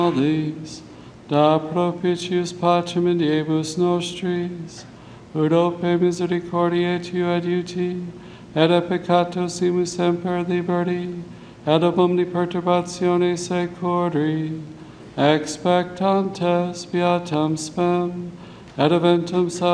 These, da propitius pacem in diebus nostris, ut ope misericordiae tu adiuti, et a peccatosimus semper liberti, et ab omni perturbatione securi, expectantes beatam spem, et eventum